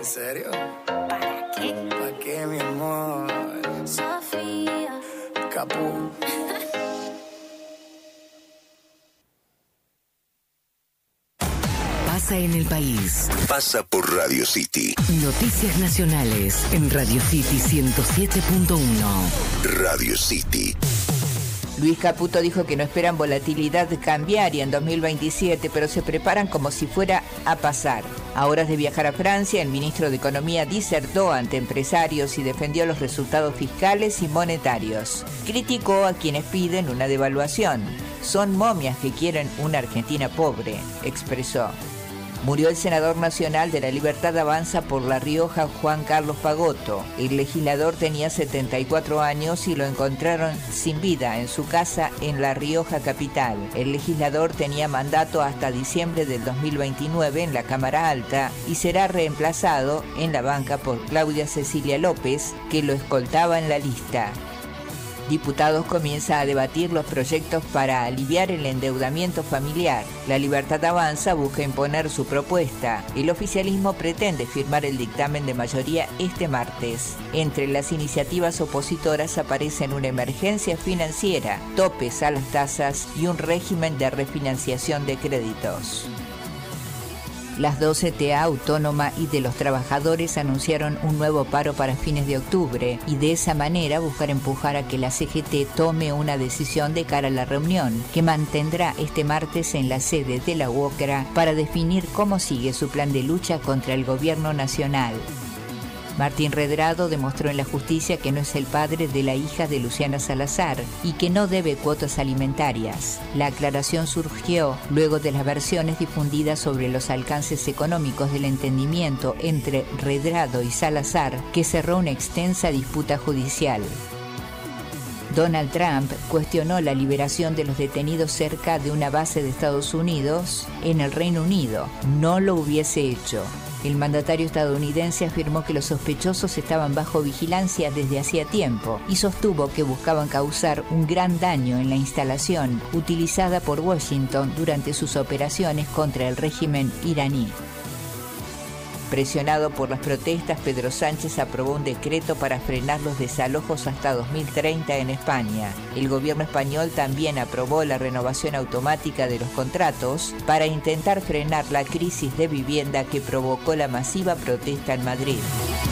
serio? ¿Para qué? ¿Para qué, mi amor? Sofía. Capú. Pasa en el país. Pasa por Radio City. Noticias nacionales en Radio City 107.1. Radio City. Luis Caputo dijo que no esperan volatilidad cambiaria en 2027, pero se preparan como si fuera a pasar. A horas de viajar a Francia, el ministro de Economía disertó ante empresarios y defendió los resultados fiscales y monetarios. Criticó a quienes piden una devaluación. Son momias que quieren una Argentina pobre, expresó. Murió el senador nacional de La Libertad Avanza por La Rioja, Juan Carlos Pagotto. El legislador tenía 74 años y lo encontraron sin vida en su casa en La Rioja capital. El legislador tenía mandato hasta diciembre del 2029 en la Cámara Alta y será reemplazado en la banca por Claudia Cecilia López, que lo escoltaba en la lista. Diputados comienza a debatir los proyectos para aliviar el endeudamiento familiar. La Libertad Avanza busca imponer su propuesta. El oficialismo pretende firmar el dictamen de mayoría este martes. Entre las iniciativas opositoras aparecen una emergencia financiera, topes a las tasas y un régimen de refinanciación de créditos. Las 12 TA Autónoma y de los Trabajadores anunciaron un nuevo paro para fines de octubre y de esa manera buscar empujar a que la CGT tome una decisión de cara a la reunión que mantendrá este martes en la sede de la UOCRA para definir cómo sigue su plan de lucha contra el gobierno nacional. Martín Redrado demostró en la justicia que no es el padre de la hija de Luciana Salazar y que no debe cuotas alimentarias. La aclaración surgió luego de las versiones difundidas sobre los alcances económicos del entendimiento entre Redrado y Salazar, que cerró una extensa disputa judicial. Donald Trump cuestionó la liberación de los detenidos cerca de una base de Estados Unidos en el Reino Unido. No lo hubiese hecho. El mandatario estadounidense afirmó que los sospechosos estaban bajo vigilancia desde hacía tiempo y sostuvo que buscaban causar un gran daño en la instalación utilizada por Washington durante sus operaciones contra el régimen iraní. Presionado por las protestas, Pedro Sánchez aprobó un decreto para frenar los desalojos hasta 2030 en España. El gobierno español también aprobó la renovación automática de los contratos para intentar frenar la crisis de vivienda que provocó la masiva protesta en Madrid.